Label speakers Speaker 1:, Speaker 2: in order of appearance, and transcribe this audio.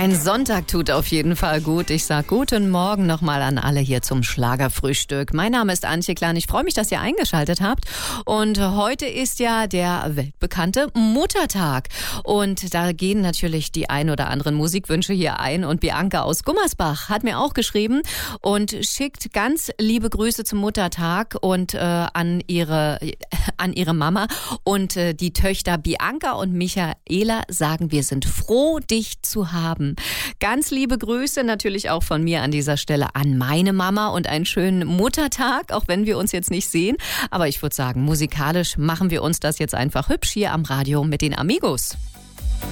Speaker 1: Ein Sonntag tut auf jeden Fall gut. Ich sage guten Morgen nochmal an alle hier zum Schlagerfrühstück. Mein Name ist Antje Klein. Ich freue mich, dass ihr eingeschaltet habt. Und heute ist ja der weltbekannte Muttertag. Und da gehen natürlich die ein oder anderen Musikwünsche hier ein. Und Bianca aus Gummersbach hat mir auch geschrieben und schickt ganz liebe Grüße zum Muttertag und an ihre Mama. Und die Töchter Bianca und Michaela sagen, wir sind froh, dich zu haben. Ganz liebe Grüße natürlich auch von mir an dieser Stelle an meine Mama und einen schönen Muttertag, auch wenn wir uns jetzt nicht sehen. Aber ich würde sagen, musikalisch machen wir uns das jetzt einfach hübsch hier am Radio mit den Amigos.